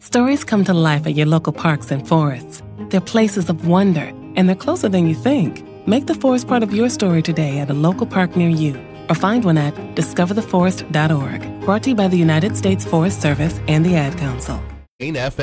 Stories come to life at your local parks and forests. They're places of wonder, and they're closer than you think. Make the forest part of your story today at a local park near you, or find one at discovertheforest.org. Brought to you by the United States Forest Service and the Ad Council.